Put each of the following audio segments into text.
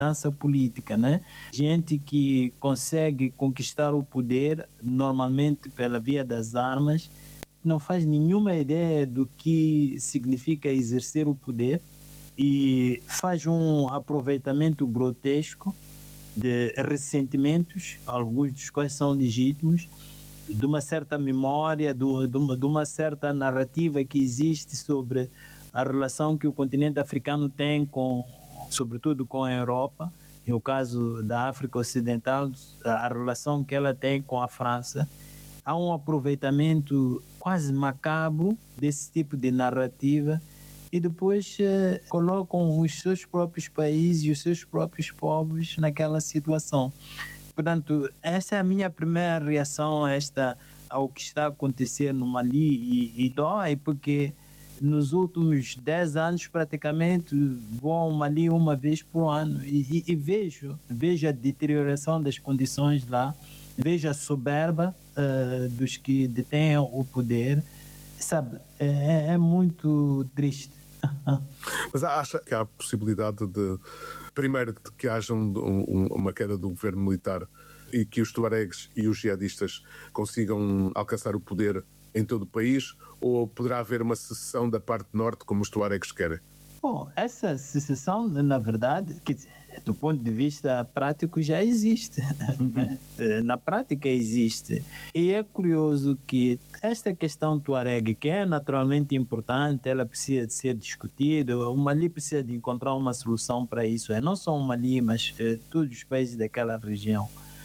liderança política, né? Gente que consegue conquistar o poder, normalmente pela via das armas, não faz nenhuma ideia do que significa exercer o poder e faz um aproveitamento grotesco de ressentimentos, alguns dos quais são legítimos, de uma certa memória, de uma certa narrativa que existe sobre a relação que o continente africano tem com, sobretudo com a Europa, no caso da África Ocidental, a relação que ela tem com a França. Há um aproveitamento quase macabro desse tipo de narrativa e depois colocam os seus próprios países e os seus próprios povos naquela situação. Portanto, essa é a minha primeira reação ao que está a acontecer no Mali e dói, porque nos últimos 10 anos praticamente vou ao Mali uma vez por ano e vejo a deterioração das condições lá, vejo a soberba dos que detêm o poder, sabe, é muito triste. Mas acha que há a possibilidade de, primeiro, que haja uma queda do governo militar e que os tuaregs e os jihadistas consigam alcançar o poder em todo o país, ou poderá haver uma secessão da parte norte como os tuaregs querem? Bom, essa secessão, na verdade, quer dizer, do ponto de vista prático, já existe. Na prática existe. E é curioso que esta questão tuareg, que é naturalmente importante, ela precisa de ser discutida, o Mali precisa de encontrar uma solução para isso. Não só o Mali, mas todos os países daquela região.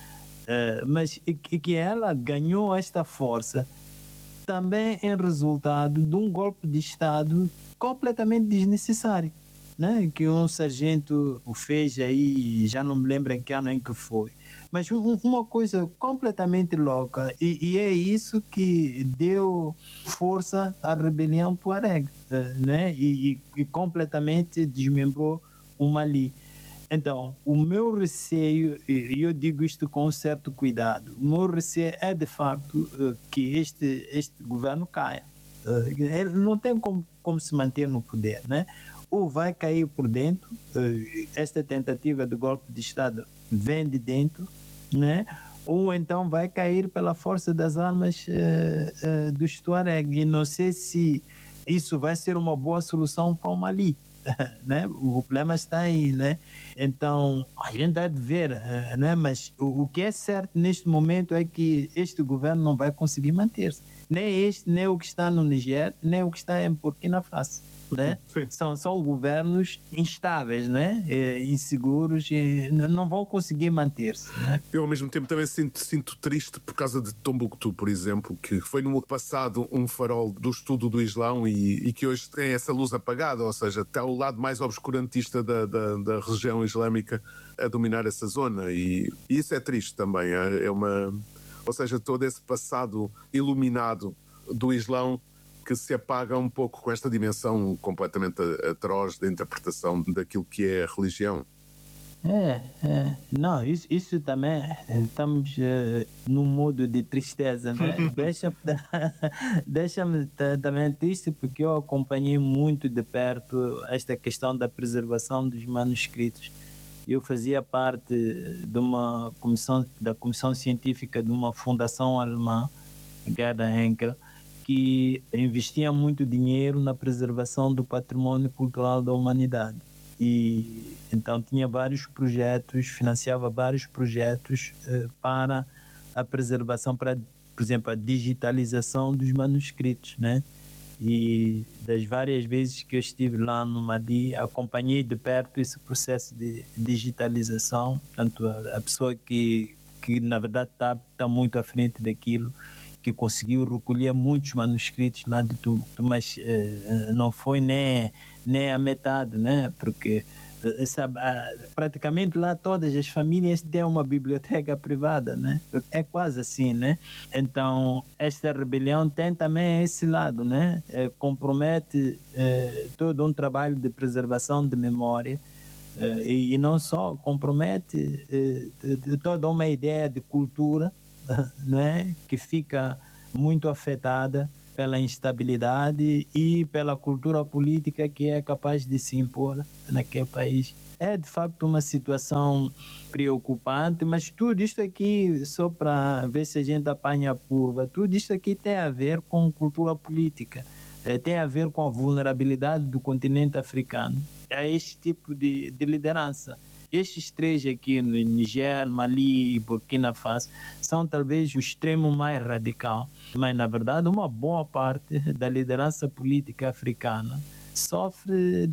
Mas que ela ganhou esta força também em resultado de um golpe de Estado completamente desnecessário, né? Que um sargento o fez aí, já não me lembro em que ano em que foi, mas uma coisa completamente louca e é isso que deu força à rebelião tuareg, né? E completamente desmembrou o Mali. Então, o meu receio, e eu digo isto com um certo cuidado, o meu receio é de facto que este governo caia. Ele não tem como se manter no poder, né? Ou vai cair por dentro, esta tentativa de golpe de Estado vem de dentro, né? Ou então vai cair pela força das armas dos Tuareg. E não sei se isso vai ser uma boa solução para o Mali. Né? O problema está aí, né? Então a gente há de ver, né? Mas o que é certo neste momento é que este governo não vai conseguir manter-se. Nem este, nem o que está no Niger, nem o que está em Burkina Faso. Né? São governos instáveis, né? Inseguros e não vão conseguir manter-se. Né? Eu ao mesmo tempo também sinto triste por causa de Tombuctu, por exemplo, que foi no passado um farol do estudo do Islão e que hoje tem essa luz apagada, ou seja, está o lado mais obscurantista da região islâmica a dominar essa zona e isso é triste também, ou seja, todo esse passado iluminado do Islão que se apaga um pouco com esta dimensão completamente atroz da interpretação daquilo que é a religião. Não, isso também, estamos num modo de tristeza, né? Deixa-me também triste porque eu acompanhei muito de perto esta questão da preservação dos manuscritos. Eu fazia parte de uma da comissão científica de uma fundação alemã, Gerda Henkel, que investia muito dinheiro na preservação do patrimônio cultural da humanidade. E então tinha vários projetos, financiava vários projetos para a preservação, para, por exemplo, a digitalização dos manuscritos, né? E das várias vezes que eu estive lá no Mali, acompanhei de perto esse processo de digitalização, tanto a pessoa que na verdade está muito à frente daquilo, que conseguiu recolher muitos manuscritos lá de Timbuktu, mas não foi nem a metade, né? Porque sabe, praticamente lá todas as famílias têm uma biblioteca privada, né? É quase assim, né? Então esta rebelião tem também esse lado, né? Compromete todo um trabalho de preservação de memória e não só, compromete toda uma ideia de cultura, né, que fica muito afetada pela instabilidade e pela cultura política que é capaz de se impor naquele país. É de facto uma situação preocupante, mas tudo isto aqui, só para ver se a gente apanha a curva, tudo isto aqui tem a ver com cultura política, tem a ver com a vulnerabilidade do continente africano a este tipo de liderança. Estes três aqui, no Niger, Mali e Burkina Faso, são talvez o extremo mais radical, mas na verdade uma boa parte da liderança política africana sofre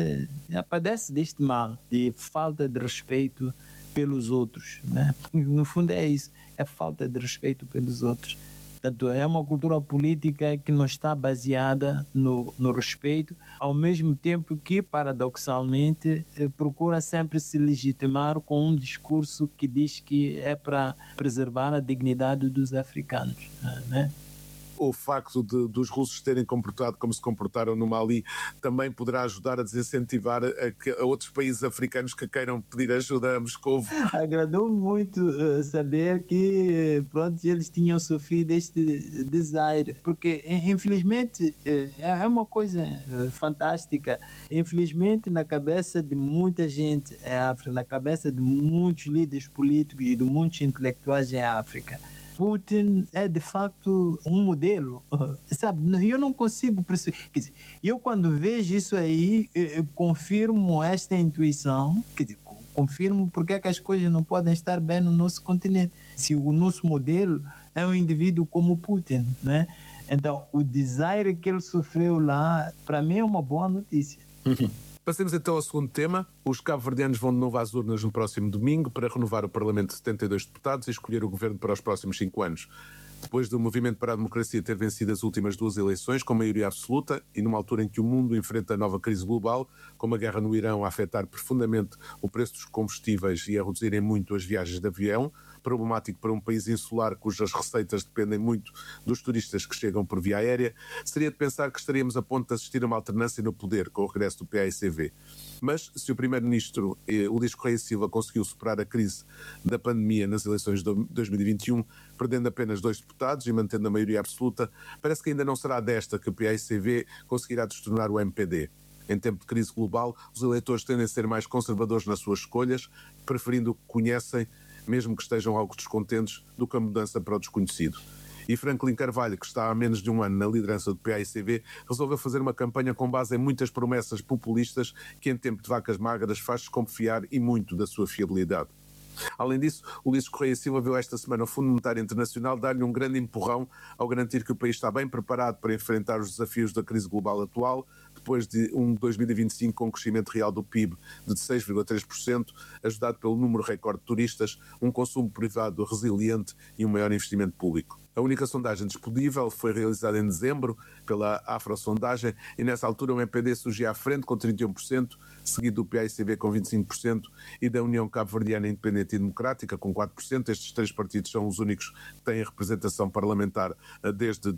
padece deste mal, de falta de respeito pelos outros, né? No fundo é isso, é falta de respeito pelos outros. Portanto, é uma cultura política que não está baseada no respeito, ao mesmo tempo que, paradoxalmente, procura sempre se legitimar com um discurso que diz que é para preservar a dignidade dos africanos, né? O facto dos russos terem comportado como se comportaram no Mali também poderá ajudar a desincentivar a outros países africanos que queiram pedir ajuda a Moscou. Agradou muito saber que pronto, eles tinham sofrido este desaire, porque infelizmente é uma coisa fantástica. Infelizmente, na cabeça de muita gente em África, na cabeça de muitos líderes políticos e de muitos intelectuais em África, Putin é de facto um modelo, sabe? Eu não consigo perceber. Quer dizer, eu quando vejo isso aí, eu confirmo esta intuição, quer dizer, confirmo porque é que as coisas não podem estar bem no nosso continente. Se o nosso modelo é um indivíduo como Putin, né? Então, o desaire que ele sofreu lá, para mim é uma boa notícia. Passemos então ao segundo tema. Os cabo-verdianos vão de novo às urnas no próximo domingo para renovar o Parlamento de 72 deputados e escolher o governo para os próximos 5 anos. Depois do Movimento para a Democracia ter vencido as últimas 2 eleições com maioria absoluta e numa altura em que o mundo enfrenta a nova crise global, como a guerra no Irão a afetar profundamente o preço dos combustíveis e a reduzirem muito as viagens de avião, problemático para um país insular cujas receitas dependem muito dos turistas que chegam por via aérea, seria de pensar que estaríamos a ponto de assistir a uma alternância no poder com o regresso do PAICV. Mas se o primeiro-ministro Ulisses Correia Silva conseguiu superar a crise da pandemia nas eleições de 2021, perdendo apenas 2 deputados e mantendo a maioria absoluta, parece que ainda não será desta que o PAICV conseguirá destornar o MPD. Em tempo de crise global, os eleitores tendem a ser mais conservadores nas suas escolhas, preferindo o que conhecem, mesmo que estejam algo descontentes, do que a mudança para o desconhecido. E Franklin Carvalho, que está há menos de um ano na liderança do PAICV, resolveu fazer uma campanha com base em muitas promessas populistas que, em tempo de vacas magras, faz desconfiar e muito da sua fiabilidade. Além disso, Ulisses Correia Silva viu esta semana o Fundo Monetário Internacional dar-lhe um grande empurrão ao garantir que o país está bem preparado para enfrentar os desafios da crise global atual, depois de um 2025 com um crescimento real do PIB de 6,3%, ajudado pelo número recorde de turistas, um consumo privado resiliente e um maior investimento público. A única sondagem disponível foi realizada em dezembro pela Afrosondagem e nessa altura o MPD surgia à frente com 31%, seguido do PAICV com 25% e da União Cabo-Verdiana Independente e Democrática com 4%. Estes 3 partidos são os únicos que têm representação parlamentar desde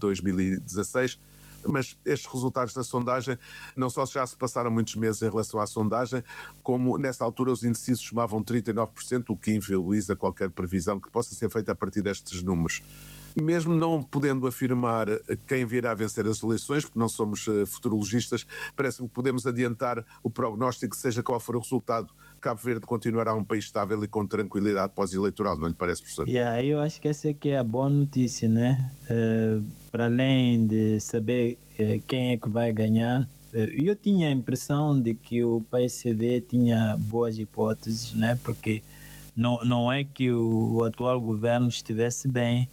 2016. Mas estes resultados da sondagem não só já se passaram muitos meses em relação à sondagem, como nessa altura os indecisos somavam 39%, o que inviabiliza qualquer previsão que possa ser feita a partir destes números. Mesmo não podendo afirmar quem virá a vencer as eleições, porque não somos futurologistas, parece-me que podemos adiantar o prognóstico, seja qual for o resultado. Cabo Verde continuará um país estável e com tranquilidade pós-eleitoral, não lhe parece, professor? Eu acho que essa aqui é a boa notícia, né? Para além de saber quem é que vai ganhar, eu tinha a impressão de que o PAICV tinha boas hipóteses, né? Porque não é que o atual governo estivesse bem.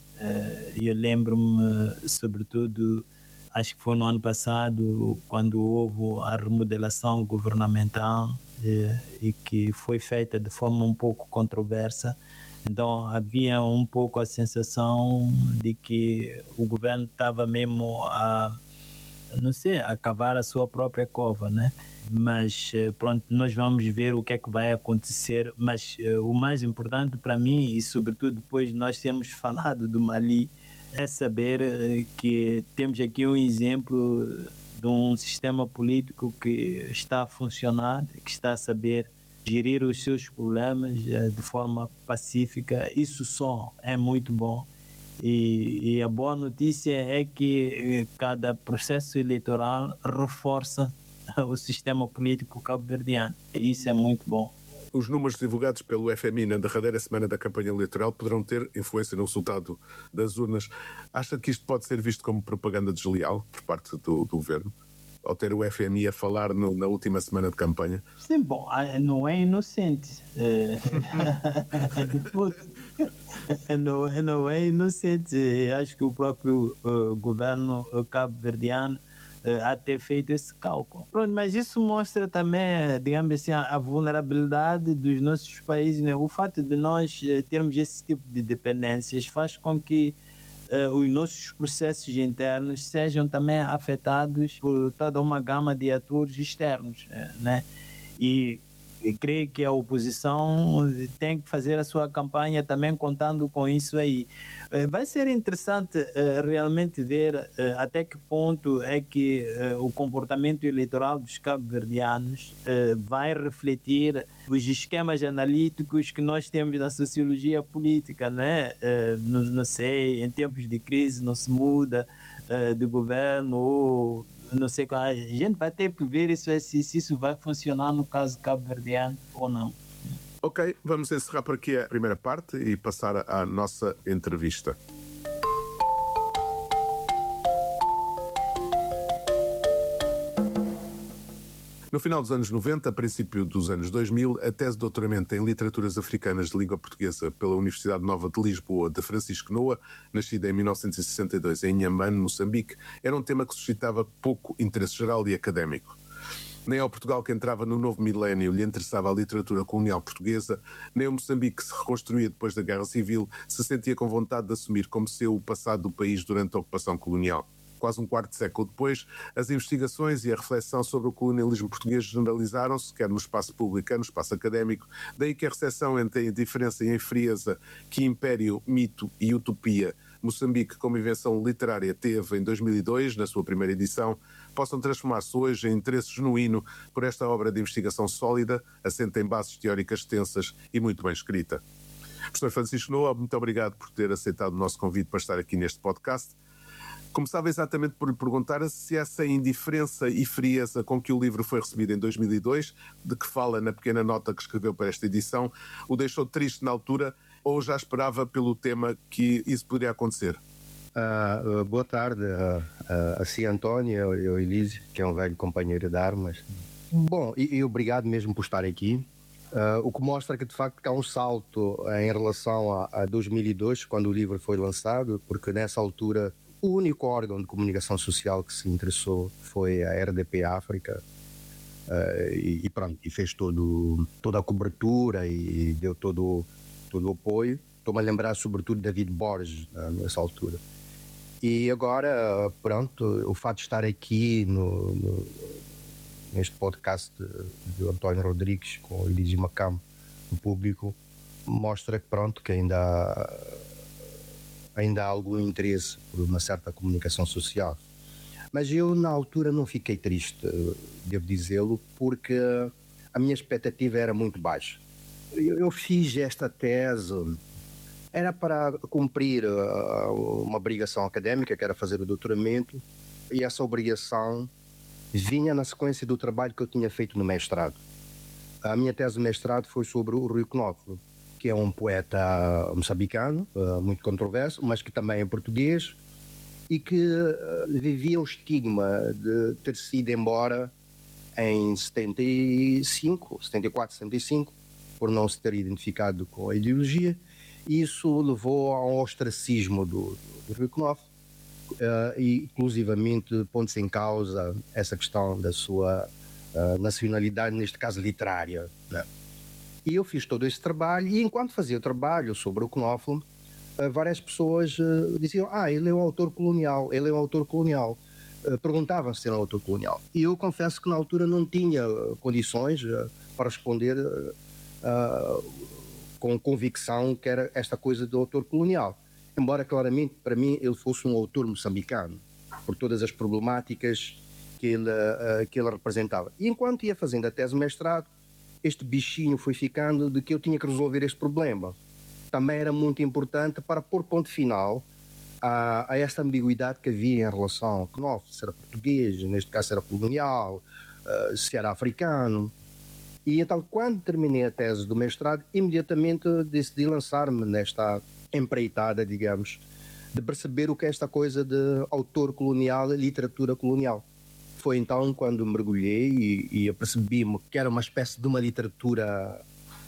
Eu lembro-me, sobretudo, acho que foi no ano passado, quando houve a remodelação governamental e que foi feita de forma um pouco controversa. Então havia um pouco a sensação de que o governo estava mesmo não sei, a cavar a sua própria cova, né? Mas pronto, nós vamos ver o que é que vai acontecer, mas o mais importante para mim, e sobretudo depois de nós termos falado do Mali, é saber que temos aqui um exemplo de um sistema político que está a funcionar, que está a saber gerir os seus problemas de forma pacífica. Isso só é muito bom. E a boa notícia é que cada processo eleitoral reforça o sistema político cabo-verdiano. E isso é muito bom. Os números divulgados pelo FMI na derradeira semana da campanha eleitoral poderão ter influência no resultado das urnas. Acha que isto pode ser visto como propaganda desleal por parte do governo? Ao ter o FMI a falar na última semana de campanha? Sim, bom, não é inocente. Não é inocente. Acho que o próprio governo cabo-verdiano a ter feito esse cálculo. Pronto, mas isso mostra também, digamos assim, a vulnerabilidade dos nossos países, né? O fato de nós termos esse tipo de dependências faz com que os nossos processos internos sejam também afetados por toda uma gama de atores externos, né? E creio que a oposição tem que fazer a sua campanha também contando com isso aí. Vai ser interessante realmente ver até que ponto é que o comportamento eleitoral dos cabo-verdianos vai refletir os esquemas analíticos que nós temos na sociologia política, né? Não sei, em tempos de crise não se muda de governo ou não sei qual. A gente vai ter que ver se isso vai funcionar no caso cabo-verdiano ou não. Ok, vamos encerrar por aqui a primeira parte e passar à nossa entrevista. No final dos anos 90, a princípio dos anos 2000, a tese de doutoramento em Literaturas Africanas de Língua Portuguesa pela Universidade Nova de Lisboa, de Francisco Noa, nascida em 1962 em Inhambane, Moçambique, era um tema que suscitava pouco interesse geral e académico. Nem ao Portugal que entrava no novo milénio lhe interessava a literatura colonial portuguesa, nem ao Moçambique que se reconstruía depois da Guerra Civil se sentia com vontade de assumir como seu o passado do país durante a ocupação colonial. Quase um quarto de século depois, as investigações e a reflexão sobre o colonialismo português generalizaram-se, quer no espaço público, quer no espaço académico, daí que a recepção entre a diferença e a frieza que império, mito e utopia Moçambique como invenção literária teve em 2002, na sua primeira edição, possam transformar-se hoje em interesse genuíno por esta obra de investigação sólida, assente em bases teóricas extensas e muito bem escrita. Professor Francisco Noa, muito obrigado por ter aceitado o nosso convite para estar aqui neste podcast. Começava exatamente por lhe perguntar se essa indiferença e frieza com que o livro foi recebido em 2002, de que fala na pequena nota que escreveu para esta edição, o deixou triste na altura ou já esperava pelo tema que isso poderia acontecer? Boa tarde a si, António, e ao Elise, que é um velho companheiro de armas. Bom, e obrigado mesmo por estar aqui. O que mostra que de facto há um salto em relação a 2002, quando o livro foi lançado, porque nessa altura o único órgão de comunicação social que se interessou foi a RDP África, e pronto, e fez toda a cobertura e deu todo o apoio. Estou-me a lembrar sobretudo de David Borges nessa altura. E agora, pronto, o fato de estar aqui neste podcast de António Rodrigues com o Elise Macam no público mostra que pronto, que ainda há algum interesse por uma certa comunicação social. Mas eu na altura não fiquei triste, devo dizê-lo, porque a minha expectativa era muito baixa. Eu fiz esta tese, era para cumprir uma obrigação académica, que era fazer o doutoramento, e essa obrigação vinha na sequência do trabalho que eu tinha feito no mestrado. A minha tese de mestrado foi sobre o Rui Knopfler, que é um poeta moçambicano, muito controverso, mas que também é português, e que vivia o estigma de ter sido embora em 74, 75, por não se ter identificado com a ideologia. Isso levou a um ostracismo do Rui Knopfler, e inclusivamente pondo-se em causa essa questão da sua nacionalidade, neste caso literária, né? E eu fiz todo esse trabalho, e enquanto fazia o trabalho sobre o Knopfler, várias pessoas diziam: ele é um autor colonial, ele é um autor colonial. Perguntavam se era um autor colonial. E eu confesso que na altura não tinha condições para responder com convicção que era esta coisa do autor colonial. Embora claramente para mim ele fosse um autor moçambicano, por todas as problemáticas que ele representava. E enquanto ia fazendo a tese de mestrado, este bichinho foi ficando de que eu tinha que resolver este problema. Também era muito importante para pôr ponto final a esta ambiguidade que havia em relação ao Knopfler, se era português, neste caso era colonial, se era africano. E então, quando terminei a tese do mestrado, imediatamente decidi lançar-me nesta empreitada, digamos, de perceber o que é esta coisa de autor colonial e literatura colonial. Foi então quando mergulhei e eu percebi-me que era uma espécie de uma literatura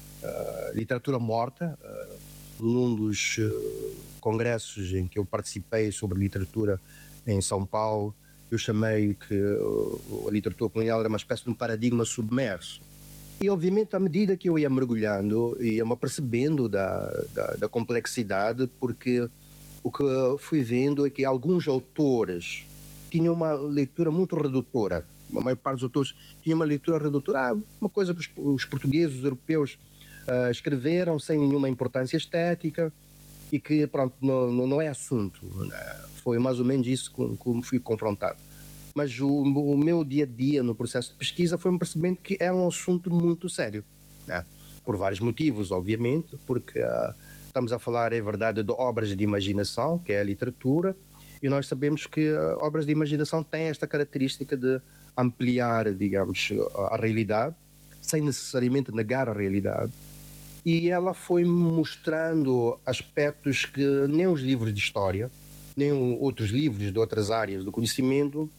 morta. Num dos congressos em que eu participei sobre literatura em São Paulo, eu chamei que a literatura colonial era uma espécie de um paradigma submerso. E, obviamente, à medida que eu ia mergulhando, ia-me apercebendo da complexidade, porque o que fui vendo é que alguns autores tinham uma leitura muito redutora. A maior parte dos autores tinha uma leitura redutora. Uma coisa que os portugueses, os europeus, escreveram sem nenhuma importância estética e que, pronto, não é assunto. Foi mais ou menos isso com me fui confrontado. Mas o meu dia-a-dia no processo de pesquisa foi-me percebendo que é um assunto muito sério, né? Por vários motivos, obviamente, porque estamos a falar, é verdade, de obras de imaginação, que é a literatura, e nós sabemos que obras de imaginação têm esta característica de ampliar, digamos, a realidade, sem necessariamente negar a realidade. E ela foi mostrando aspectos que nem os livros de história, nem outros livros de outras áreas do conhecimento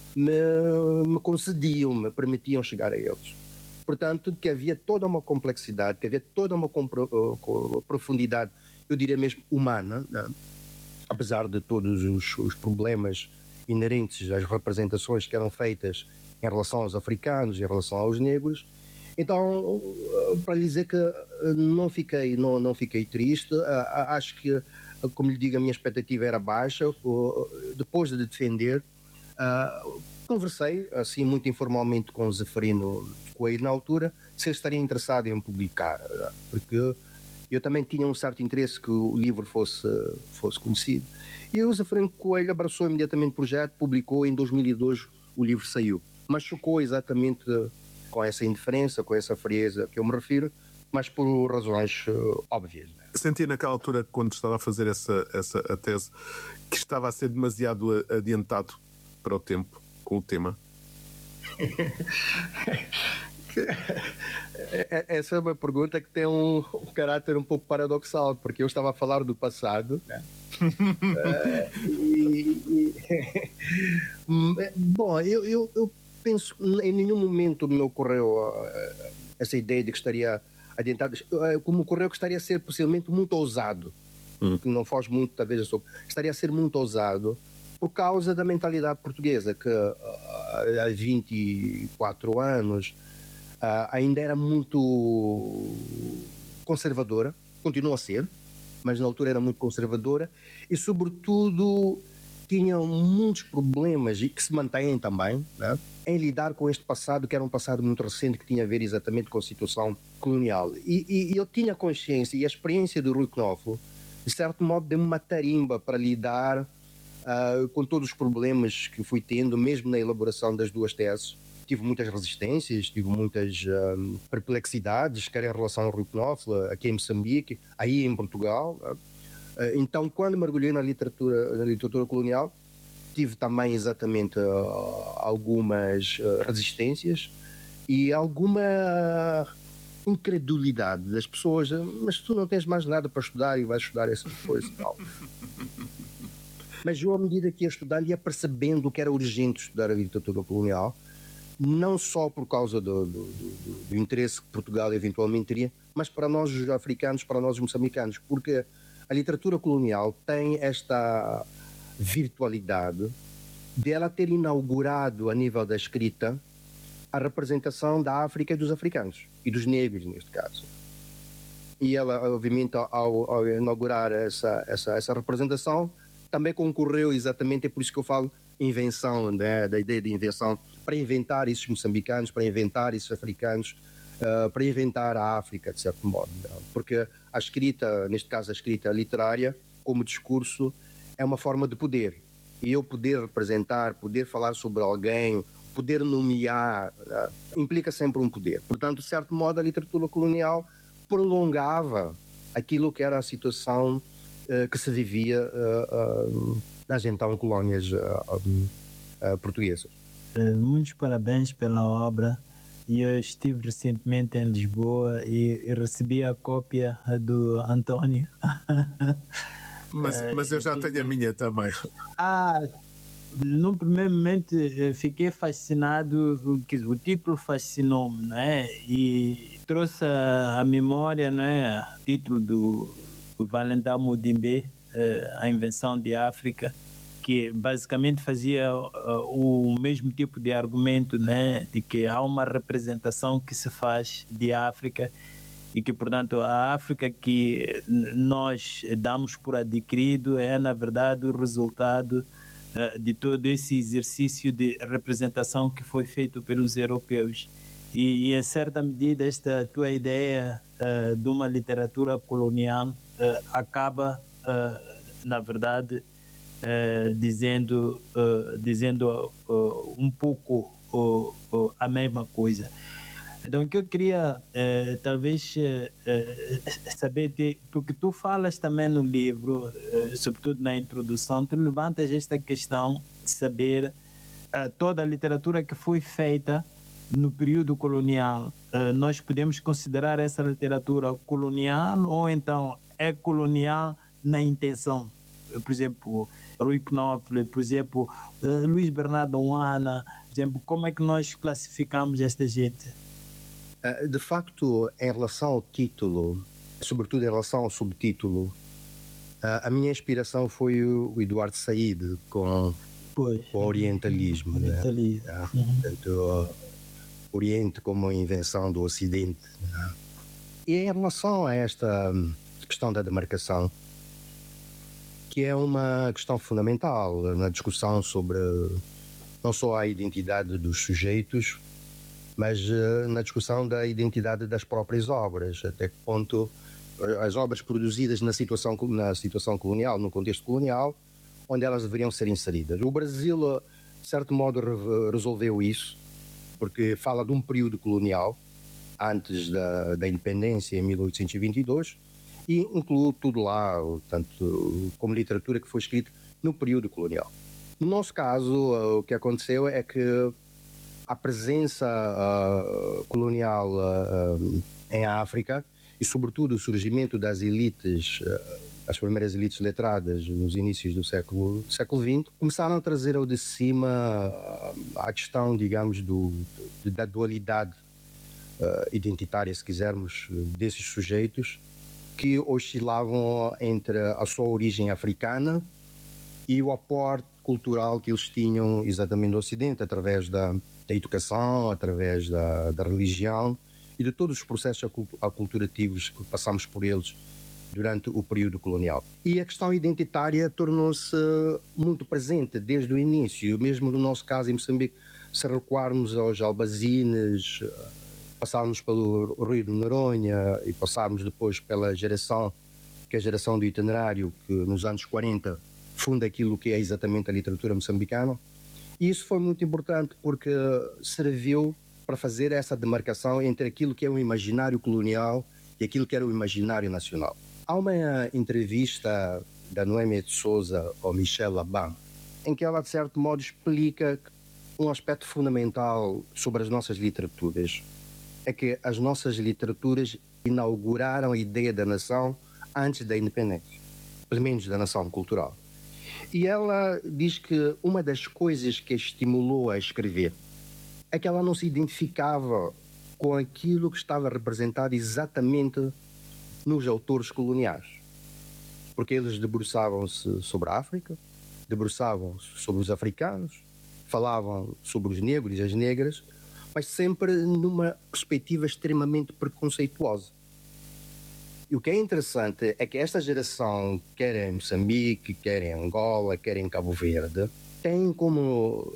me concediam, me permitiam chegar a eles. Portanto, que havia toda uma complexidade, que havia toda uma profundidade, eu diria mesmo humana, né? Apesar de todos os problemas inerentes às representações que eram feitas em relação aos africanos, em relação aos negros. Então, para lhe dizer que não fiquei triste, acho que, como lhe digo, a minha expectativa era baixa. Depois de defender, conversei, assim, muito informalmente com o Zeferino Coelho na altura, se ele estaria interessado em publicar, porque eu também tinha um certo interesse que o livro fosse conhecido. E o Zeferino Coelho abraçou imediatamente o projeto, publicou, em 2002 o livro saiu. Mas chocou exatamente com essa indiferença, com essa frieza que eu me refiro, mas por razões óbvias. Senti naquela altura, quando estava a fazer a tese, que estava a ser demasiado adiantado para o tempo, com o tema? Essa é uma pergunta que tem um caráter um pouco paradoxal, porque eu estava a falar do passado, né? Bom, eu penso, em nenhum momento me ocorreu essa ideia de que estaria adiantado, como ocorreu que estaria a ser possivelmente muito ousado, que não foge muito, talvez, estaria a ser muito ousado por causa da mentalidade portuguesa, que há 24 anos ainda era muito conservadora, continua a ser, mas na altura era muito conservadora e, sobretudo, tinham muitos problemas, e que se mantêm também, né, em lidar com este passado, que era um passado muito recente, que tinha a ver exatamente com a situação colonial. E eu tinha consciência, e a experiência do Rui Knopfler, de certo modo, deu-me uma tarimba para lidar com todos os problemas que fui tendo, mesmo na elaboração das duas teses. Tive muitas resistências, tive muitas perplexidades, quer em relação ao Rui Knopfler, aqui em Moçambique, aí em Portugal. Então, quando mergulhei na literatura colonial, tive também exatamente algumas resistências e alguma incredulidade das pessoas. Mas tu não tens mais nada para estudar e vais estudar essas coisas e tal. Mas eu, à medida que ia estudando, ia percebendo que era urgente estudar a literatura colonial, não só por causa do interesse que Portugal eventualmente teria, mas para nós os africanos, para nós os moçambicanos, porque a literatura colonial tem esta virtualidade de ela ter inaugurado, a nível da escrita, a representação da África e dos africanos, e dos negros, neste caso. E ela, obviamente, ao inaugurar essa representação, também concorreu exatamente, é por isso que eu falo invenção, né, da ideia de invenção, para inventar esses moçambicanos, para inventar esses africanos, para inventar a África, de certo modo. Né? Porque a escrita, neste caso a escrita literária, como discurso, é uma forma de poder. E eu poder representar, poder falar sobre alguém, poder nomear, implica sempre um poder. Portanto, de certo modo, a literatura colonial prolongava aquilo que era a situação que se vivia nas então colónias portuguesas. Muitos parabéns pela obra. E eu estive recentemente em Lisboa e recebi a cópia do António. Mas eu já tenho a minha também. Ah, no primeiro momento fiquei fascinado, o título fascinou-me, não é? E trouxe à memória, não é? O título do Valentin Mudimbe, A Invenção de África, que basicamente fazia o mesmo tipo de argumento, né? De que há uma representação que se faz de África e que, portanto, a África que nós damos por adquirido é, na verdade, o resultado de todo esse exercício de representação que foi feito pelos europeus. E em certa medida, esta tua ideia de uma literatura colonial acaba, na verdade, dizendo um pouco a mesma coisa. Então, o que eu queria talvez saber, porque tu falas também no livro, sobretudo na introdução, tu levantas esta questão de saber toda a literatura que foi feita no período colonial. Nós podemos considerar essa literatura colonial ou então é colonial na intenção? Por exemplo, Rui Knopfler, por exemplo, Luís Bernardo Uana, por exemplo, como é que nós classificamos esta gente? De facto, em relação ao título, sobretudo em relação ao subtítulo, a minha inspiração foi o Eduardo Said com o orientalismo. Orientalismo. Né? Portanto, o Oriente como a invenção do Ocidente. Né? E em relação a esta questão da demarcação, que é uma questão fundamental na discussão sobre não só a identidade dos sujeitos, mas na discussão da identidade das próprias obras, até que ponto as obras produzidas na situação colonial, no contexto colonial, onde elas deveriam ser inseridas. O Brasil, de certo modo, resolveu isso, porque fala de um período colonial, antes da independência, em 1822, e inclui tudo lá, tanto como literatura que foi escrita no período colonial. No nosso caso, o que aconteceu é que a presença colonial em África e, sobretudo, o surgimento das elites, as primeiras elites letradas nos inícios do século XX, começaram a trazer ao de cima a questão, digamos, da dualidade identitária, se quisermos, desses sujeitos que oscilavam entre a sua origem africana e o aporte cultural que eles tinham exatamente no Ocidente, através da educação, através da religião e de todos os processos aculturativos que passamos por eles durante o período colonial. E a questão identitária tornou-se muito presente desde o início, mesmo no nosso caso em Moçambique, se recuarmos aos albazines, passarmos pelo Rio de Noronha e passarmos depois pela geração, que é a geração do itinerário, que nos anos 40 funda aquilo que é exatamente a literatura moçambicana. E isso foi muito importante porque serviu para fazer essa demarcação entre aquilo que é o imaginário colonial e aquilo que era o imaginário nacional. Há uma entrevista da Noémia de Souza ao Michel Laban, em que ela, de certo modo, explica um aspecto fundamental sobre as nossas literaturas. É que as nossas literaturas inauguraram a ideia da nação antes da independência, pelo menos da nação cultural. E ela diz que uma das coisas que a estimulou a escrever é que ela não se identificava com aquilo que estava representado exatamente nos autores coloniais. Porque eles debruçavam-se sobre a África, debruçavam-se sobre os africanos, falavam sobre os negros e as negras, mas sempre numa perspectiva extremamente preconceituosa. E o que é interessante é que esta geração, quer em Moçambique, quer em Angola, quer em Cabo Verde, tem como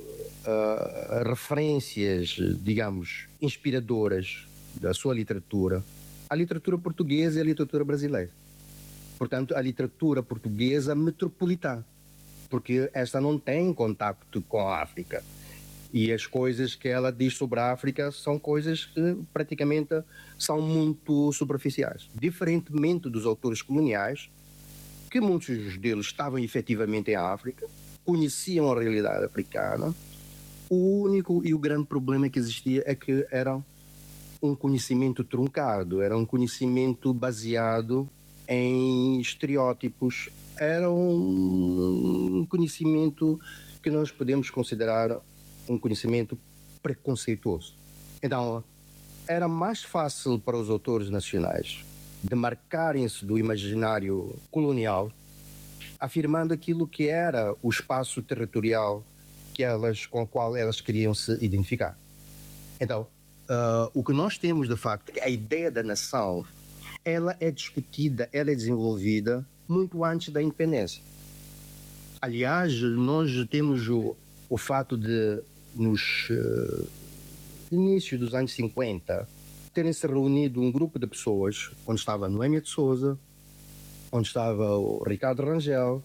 referências, digamos, inspiradoras da sua literatura, a literatura portuguesa e a literatura brasileira. Portanto, a literatura portuguesa metropolitana, porque esta não tem contacto com a África. E as coisas que ela diz sobre a África são coisas que praticamente são muito superficiais. Diferentemente dos autores coloniais, que muitos deles estavam efetivamente em África, conheciam a realidade africana, O único e o grande problema que existia é que era um conhecimento truncado, era um conhecimento baseado em estereótipos, era um conhecimento que nós podemos considerar um conhecimento preconceituoso. Então, era mais fácil para os autores nacionais demarcarem-se do imaginário colonial, afirmando aquilo que era o espaço territorial com o qual elas queriam se identificar. Então, o que nós temos de facto, a ideia da nação, ela é discutida, ela é desenvolvida muito antes da independência. Aliás, nós temos o fato de, nos inícios dos anos 50, terem se reunido um grupo de pessoas, onde estava Noémia de Souza, onde estava o Ricardo Rangel,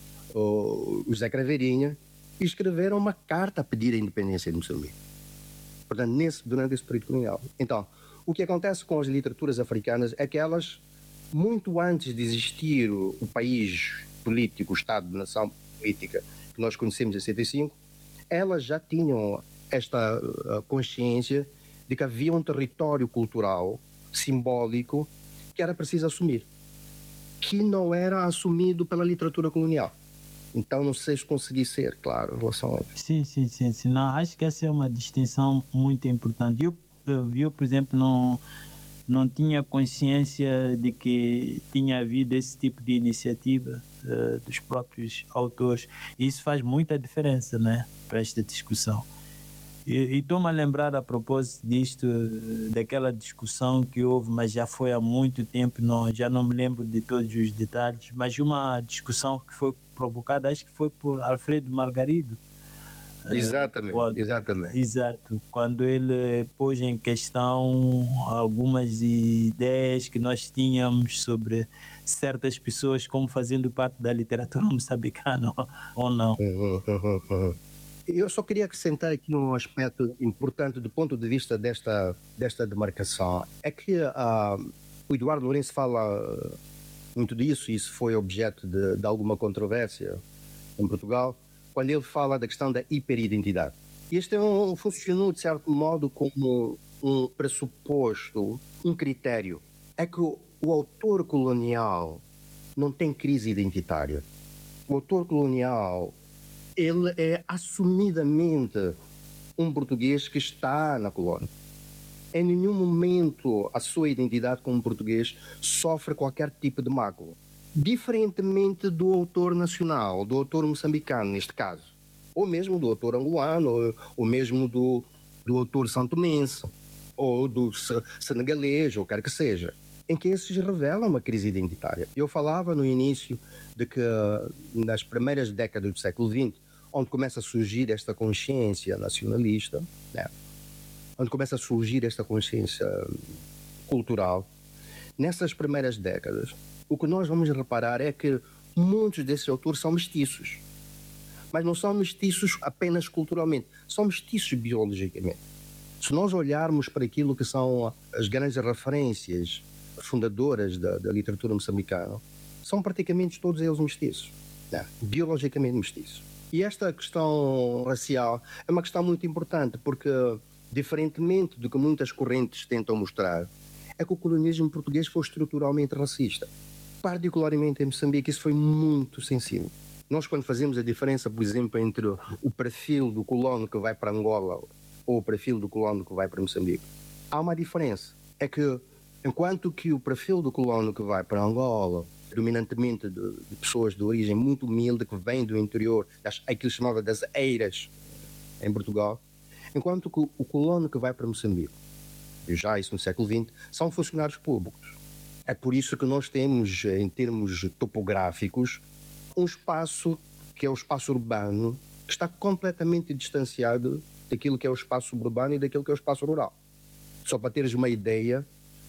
o José Craveirinha, e escreveram uma carta a pedir a independência de Moçambique. Portanto, durante esse período colonial. Então, o que acontece com as literaturas africanas é que elas, muito antes de existir o país político, o Estado de Nação política que nós conhecemos em 65, elas já tinham esta consciência de que havia um território cultural, simbólico, que era preciso assumir, que não era assumido pela literatura colonial. Então, não sei se consegui ser claro em relação a isso. Sim. Não, acho que essa é uma distinção muito importante. Eu por exemplo, não tinha consciência de que tinha havido esse tipo de iniciativa dos próprios autores. E isso faz muita diferença, né, para esta discussão. E estou-me a lembrar, a propósito disto, daquela discussão que houve, mas já foi há muito tempo, já não me lembro de todos os detalhes, mas uma discussão que foi provocada, acho que foi por Alfredo Margarido. Exatamente. Exato. Quando ele pôs em questão algumas ideias que nós tínhamos sobre certas pessoas como fazendo parte da literatura moçambicana ou não. Eu só queria acrescentar aqui um aspecto importante do ponto de vista desta demarcação. É que o Eduardo Lourenço fala muito disso, e isso foi objeto de alguma controvérsia em Portugal, quando ele fala da questão da hiperidentidade. E este funcionou, de certo modo, como um pressuposto, um critério. É que o autor colonial não tem crise identitária. O autor colonial, ele é assumidamente um português que está na colônia. Em nenhum momento a sua identidade como português sofre qualquer tipo de mácula. Diferentemente do autor nacional, do autor moçambicano, neste caso, ou mesmo do autor angolano, ou mesmo do autor santomense, ou do senegalês, ou quer que seja, em que esses revelam uma crise identitária. Eu falava no início de que nas primeiras décadas do século XX, onde começa a surgir esta consciência nacionalista, né? Onde começa a surgir esta consciência cultural, nessas primeiras décadas, o que nós vamos reparar é que muitos desses autores são mestiços. Mas não são mestiços apenas culturalmente, são mestiços biologicamente. Se nós olharmos para aquilo que são as grandes referências fundadoras da literatura moçambicana, são praticamente todos eles mestiços, né? Biologicamente mestiços. E esta questão racial é uma questão muito importante, porque, diferentemente do que muitas correntes tentam mostrar, é que o colonialismo português foi estruturalmente racista. Particularmente em Moçambique, isso foi muito sensível. Nós, quando fazemos a diferença, por exemplo, entre o perfil do colono que vai para Angola ou o perfil do colono que vai para Moçambique, há uma diferença. É que, enquanto que o perfil do colono que vai para Angola, dominantemente de pessoas de origem muito humilde, que vêm do interior, aquilo chamava das eiras em Portugal, enquanto que o colono que vai para Moçambique, já isso no século XX, são funcionários públicos. É por isso que nós temos, em termos topográficos, um espaço que é o espaço urbano, que está completamente distanciado daquilo que é o espaço urbano e daquilo que é o espaço rural. Só para teres uma ideia,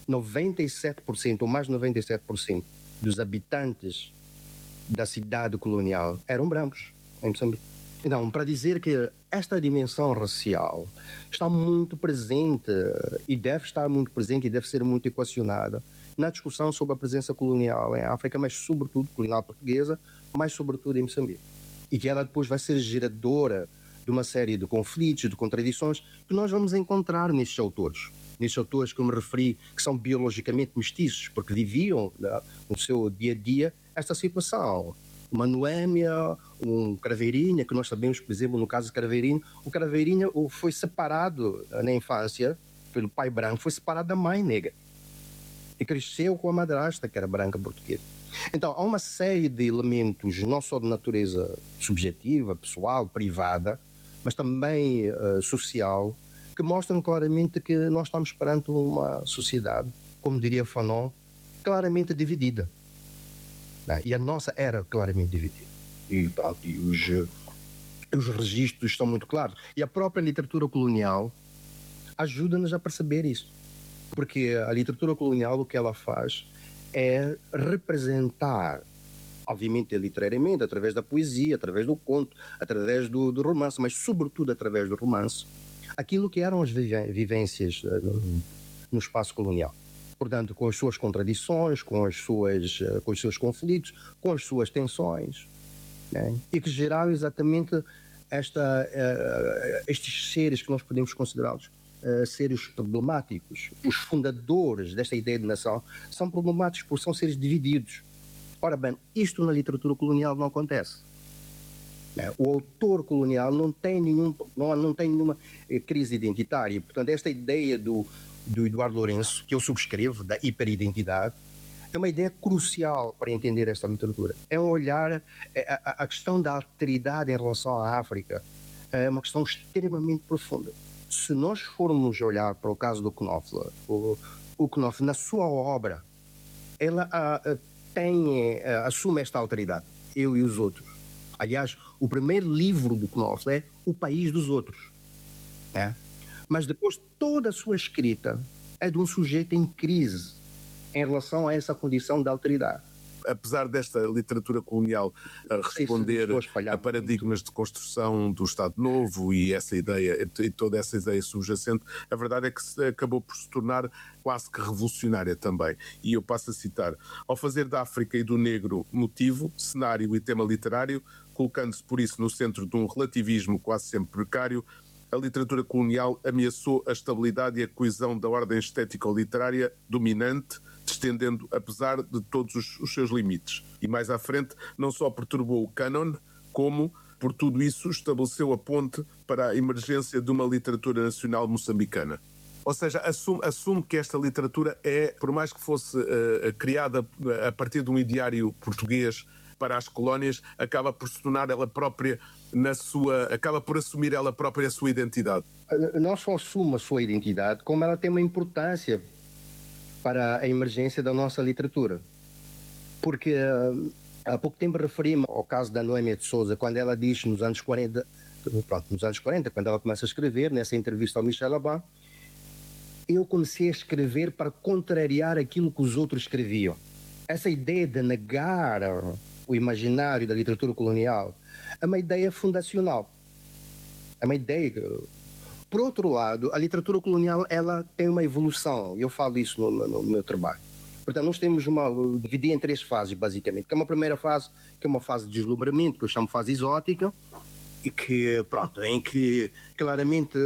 97% ou mais de 97% dos habitantes da cidade colonial eram brancos em Moçambique. Então, para dizer que esta dimensão racial está muito presente e deve estar muito presente e deve ser muito equacionada na discussão sobre a presença colonial em África, mas sobretudo colonial portuguesa, mas sobretudo em Moçambique. E que ela depois vai ser geradora de uma série de conflitos, de contradições que nós vamos encontrar nestes autores. Nestes autores que eu me referi, que são biologicamente mestiços, porque viviam no seu dia a dia esta situação. Uma Noémia, um Craveirinha, que nós sabemos, por exemplo, no caso de Craveirinha, o Craveirinha foi separado na infância pelo pai branco, foi separado da mãe negra. E cresceu com a madrasta, que era branca portuguesa. Então, há uma série de elementos, não só de natureza subjetiva, pessoal, privada, mas também social, que mostram claramente que nós estamos perante uma sociedade, como diria Fanon, claramente dividida. E a nossa era claramente dividida. E os registros estão muito claros. E a própria literatura colonial ajuda-nos a perceber isso. Porque a literatura colonial, o que ela faz é representar, obviamente literariamente, através da poesia, através do conto, através do romance, mas sobretudo através do romance, aquilo que eram as vivências no espaço colonial. Portanto, com as suas contradições, com os seus conflitos, com as suas tensões, né? E que geraram exatamente estes seres que nós podemos considerá-los seres problemáticos. Os fundadores desta ideia de nação são problemáticos porque são seres divididos. Ora bem, isto na literatura colonial não acontece. O autor colonial não tem nenhuma crise identitária. Portanto, esta ideia do Eduardo Lourenço, que eu subscrevo, da hiperidentidade, é uma ideia crucial para entender esta literatura. É um olhar, a questão da alteridade em relação à África é uma questão extremamente profunda. Se nós formos olhar para o caso do Knopfler, o Knopfler, na sua obra, ela assume esta alteridade, eu e os outros. Aliás, o primeiro livro do Knopfler é O País dos Outros. Né? Mas depois toda a sua escrita é de um sujeito em crise em relação a essa condição de alteridade. Apesar desta literatura colonial responder a paradigmas de construção do Estado Novo e essa ideia, e toda essa ideia subjacente, a verdade é que acabou por se tornar quase que revolucionária também. E eu passo a citar: ao fazer da África e do negro motivo, cenário e tema literário, colocando-se por isso no centro de um relativismo quase sempre precário, a literatura colonial ameaçou a estabilidade e a coesão da ordem estético-literária dominante, estendendo apesar de todos os seus limites. E mais à frente, não só perturbou o cânon, como, por tudo isso, estabeleceu a ponte para a emergência de uma literatura nacional moçambicana. Ou seja, assume que esta literatura é, por mais que fosse criada a partir de um ideário português para as colónias, acaba por se tornar ela própria acaba por assumir ela própria a sua identidade. Não só assume a sua identidade, como ela tem uma importância para a emergência da nossa literatura. Porque há pouco tempo referi-me ao caso da Noémia de Souza, quando ela diz nos anos 40, quando ela começa a escrever, nessa entrevista ao Michel Aban, eu comecei a escrever para contrariar aquilo que os outros escreviam. Essa ideia de negar o imaginário da literatura colonial é uma ideia fundacional. É uma ideia que... Por outro lado, a literatura colonial ela tem uma evolução, eu falo isso no meu trabalho. Portanto, nós temos dividir em 3 fases, basicamente. Que é uma primeira fase, que é uma fase de deslumbramento, que eu chamo fase exótica, e que, em que claramente,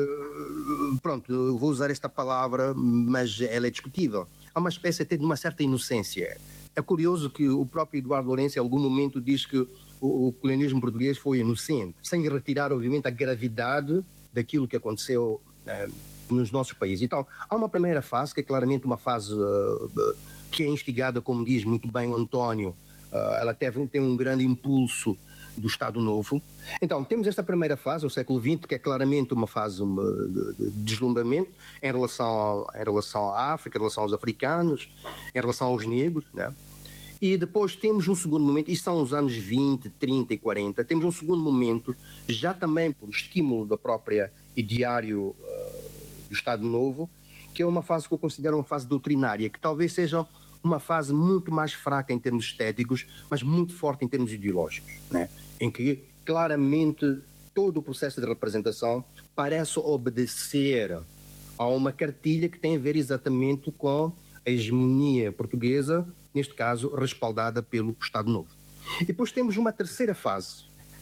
eu vou usar esta palavra, mas ela é discutível. Há uma espécie até de uma certa inocência. É curioso que o próprio Eduardo Lourenço, em algum momento, diz que o colonialismo português foi inocente, sem retirar, obviamente, a gravidade daquilo que aconteceu nos nossos países. Então, há uma primeira fase, que é claramente uma fase que é instigada, como diz muito bem o António, ela tem um grande impulso do Estado Novo. Então, temos esta primeira fase, o século XX, que é claramente uma fase de deslumbramento em relação à África, em relação aos africanos, em relação aos negros, né? E depois temos um segundo momento, isto são os anos 20, 30 e 40, temos um segundo momento, já também por estímulo da própria ideário do Estado Novo, que é uma fase que eu considero uma fase doutrinária, que talvez seja uma fase muito mais fraca em termos estéticos, mas muito forte em termos ideológicos, né? Em que claramente todo o processo de representação parece obedecer a uma cartilha que tem a ver exatamente com a hegemonia portuguesa, neste caso respaldada pelo Estado Novo. E depois temos uma terceira fase,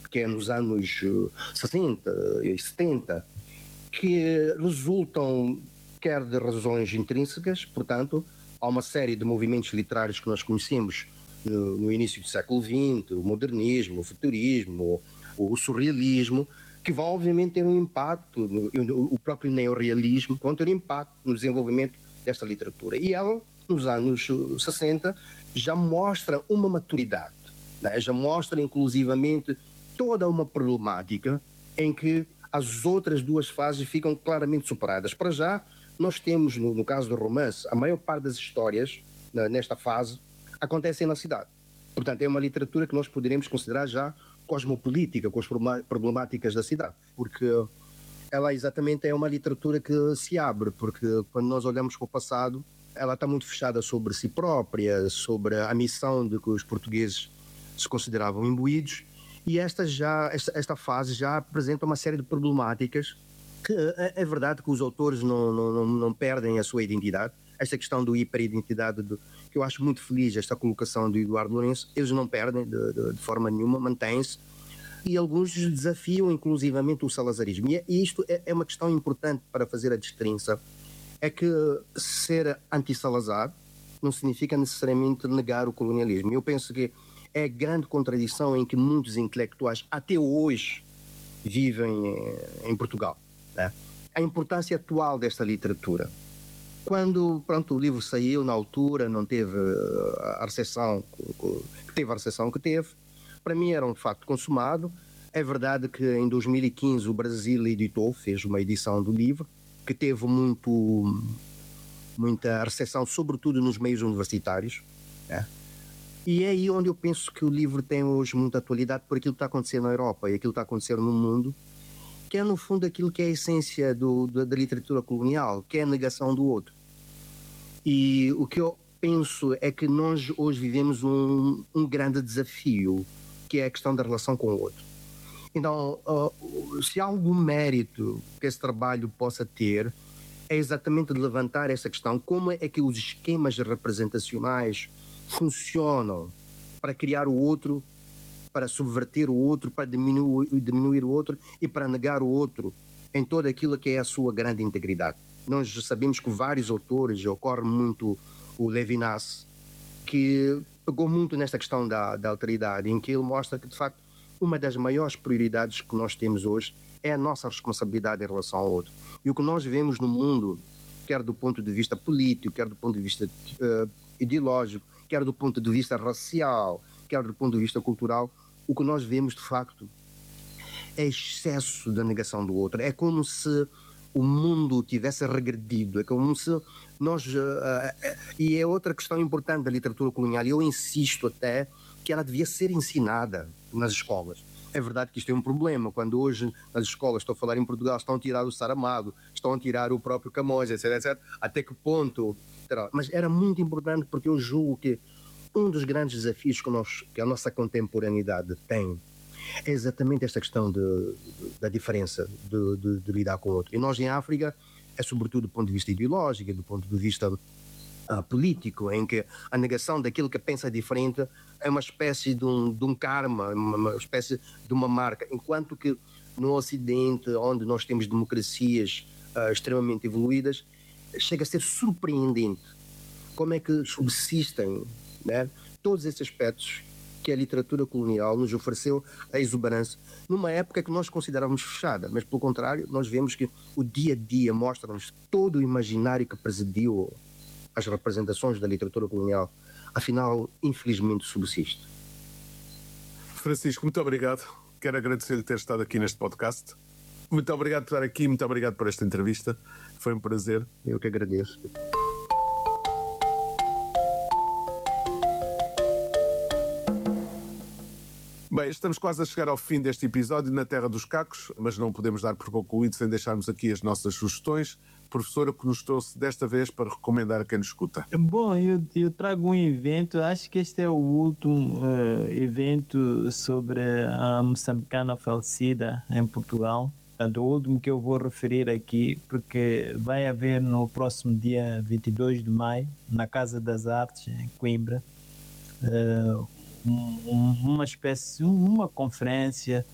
que é nos anos 60 e 70, que resultam quer de razões intrínsecas, portanto, há uma série de movimentos literários que nós conhecemos no início do século XX, o modernismo, o futurismo, o surrealismo, que vão obviamente ter um impacto, o próprio neorrealismo, vão ter um impacto no desenvolvimento desta literatura. E ela, nos anos 60, já mostra uma maturidade, né? Já mostra inclusivamente toda uma problemática em que as outras duas fases ficam claramente superadas. Para já, nós temos, no caso do romance, a maior parte das histórias, nesta fase, acontecem na cidade. Portanto, é uma literatura que nós poderíamos considerar já cosmopolítica, com as problemáticas da cidade, porque ela exatamente é uma literatura que se abre, porque quando nós olhamos para o passado, ela está muito fechada sobre si própria, sobre a missão de que os portugueses se consideravam imbuídos, e esta fase já apresenta uma série de problemáticas que é verdade que os autores não perdem a sua identidade. Esta questão do hiperidentidade, que eu acho muito feliz, esta colocação do Eduardo Lourenço, eles não perdem de forma nenhuma, mantêm-se, e alguns desafiam inclusivamente o salazarismo. E isto é uma questão importante para fazer a distinção, é que ser anti-Salazar não significa necessariamente negar o colonialismo. Eu penso que é a grande contradição em que muitos intelectuais até hoje vivem em Portugal, né? A importância atual desta literatura. Quando o livro saiu, na altura, não teve a recepção que teve, para mim era um facto consumado. É verdade que em 2015 o Brasil fez uma edição do livro, que teve muita recepção, sobretudo nos meios universitários, né? E é aí onde eu penso que o livro tem hoje muita atualidade por aquilo que está acontecendo na Europa e aquilo que está acontecendo no mundo, que é no fundo aquilo que é a essência da literatura colonial, que é a negação do outro. E o que eu penso é que nós hoje vivemos um grande desafio, que é a questão da relação com o outro. Então, se há algum mérito que esse trabalho possa ter, é exatamente de levantar essa questão, como é que os esquemas representacionais funcionam para criar o outro, para subverter o outro, para diminuir o outro e para negar o outro em tudo aquilo que é a sua grande integridade. Nós sabemos que vários autores, ocorre muito o Levinas, que pegou muito nesta questão da alteridade, em que ele mostra que, de facto, uma das maiores prioridades que nós temos hoje é a nossa responsabilidade em relação ao outro. E o que nós vemos no mundo, quer do ponto de vista político, quer do ponto de vista ideológico, quer do ponto de vista racial, quer do ponto de vista cultural, o que nós vemos, de facto, é excesso da negação do outro. É como se o mundo tivesse regredido, é como se nós... e é outra questão importante da literatura colonial, e eu insisto até que ela devia ser ensinada nas escolas. É verdade que isto é um problema, quando hoje nas escolas, estou a falar em Portugal, estão a tirar o Saramago, estão a tirar o próprio Camões, etc, etc, até que ponto... Mas era muito importante, porque eu julgo que um dos grandes desafios que a nossa contemporaneidade tem é exatamente esta questão da diferença, de lidar com o outro. E nós em África, é sobretudo do ponto de vista ideológico, do ponto de vista político, em que a negação daquilo que pensa diferente é uma espécie de um karma, uma espécie de uma marca, enquanto que no Ocidente, onde nós temos democracias extremamente evoluídas, chega a ser surpreendente como é que subsistem, né, todos esses aspectos que a literatura colonial nos ofereceu a exuberância, numa época que nós considerávamos fechada, mas pelo contrário, nós vemos que o dia a dia mostra-nos todo o imaginário que presidiu as representações da literatura colonial, afinal, infelizmente, subsiste. Francisco, muito obrigado. Quero agradecer-lhe ter estado aqui neste podcast. Muito obrigado por estar aqui, muito obrigado por esta entrevista. Foi um prazer. Eu que agradeço. Bem, estamos quase a chegar ao fim deste episódio na Terra dos Cacos, mas não podemos dar por concluído sem deixarmos aqui as nossas sugestões. Professora, que nos trouxe desta vez para recomendar a quem nos escuta? Bom, eu trago um evento, acho que este é o último evento sobre a moçambicana falecida em Portugal. Portanto, o último que eu vou referir aqui, porque vai haver no próximo dia 22 de maio, na Casa das Artes, em Coimbra, uma conferência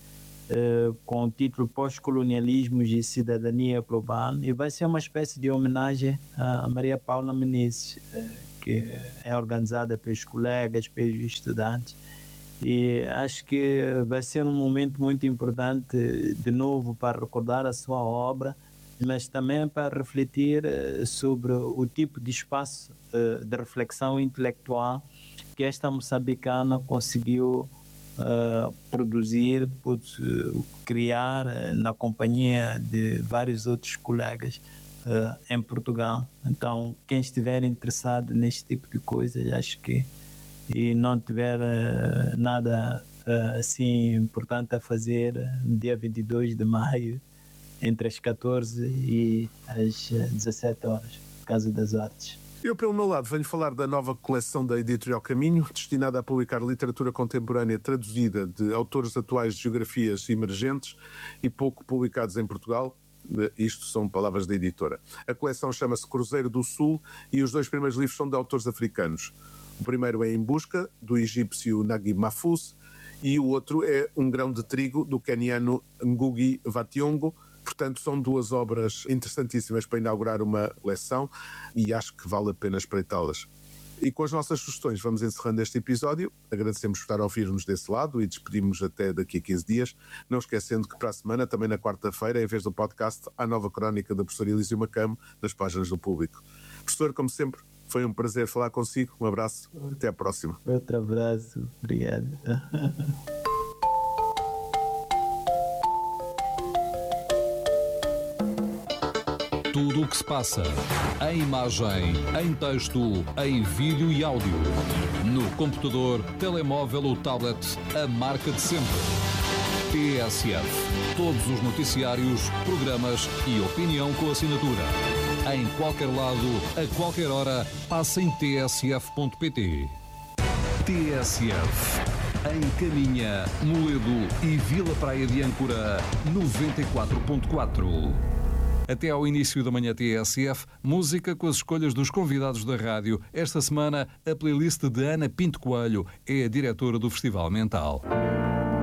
com o título Pós-Colonialismos e Cidadania Global, e vai ser uma espécie de homenagem a Maria Paula Menezes, que é organizada pelos colegas, pelos estudantes, e acho que vai ser um momento muito importante, de novo, para recordar a sua obra, mas também para refletir sobre o tipo de espaço de reflexão intelectual que esta moçambicana conseguiu produzir, criar na companhia de vários outros colegas em Portugal. Então, quem estiver interessado neste tipo de coisas, acho que, e não tiver nada assim importante a fazer, no dia 22 de maio, entre as 14 e as 17 horas, Casa das Artes. Eu, pelo meu lado, venho falar da nova coleção da Editorial Caminho, destinada a publicar literatura contemporânea traduzida de autores atuais de geografias emergentes e pouco publicados em Portugal. Isto são palavras da editora. A coleção chama-se Cruzeiro do Sul e os 2 primeiros livros são de autores africanos. O primeiro é Em Busca, do egípcio Nagui Mahfouz, e o outro é Um Grão de Trigo, do queniano Ngugi wa Thiong'o. Portanto, são 2 obras interessantíssimas para inaugurar uma coleção e acho que vale a pena espreitá-las. E com as nossas sugestões vamos encerrando este episódio. Agradecemos por estar a ouvir-nos desse lado e despedimos até daqui a 15 dias. Não esquecendo que para a semana, também na quarta-feira, em vez do podcast, há nova crónica da professora Elísio Macamo nas páginas do Público. Professor, como sempre, foi um prazer falar consigo. Um abraço. Até à próxima. Outro abraço. Obrigado. Tudo o que se passa, em imagem, em texto, em vídeo e áudio. No computador, telemóvel ou tablet, a marca de sempre. TSF. Todos os noticiários, programas e opinião com assinatura. Em qualquer lado, a qualquer hora, passe em tsf.pt. TSF. Em Caminha, Moledo e Vila Praia de Âncora, 94.4. Até ao início da manhã TSF, música com as escolhas dos convidados da rádio. Esta semana, a playlist de Ana Pinto Coelho é a diretora do Festival Mental.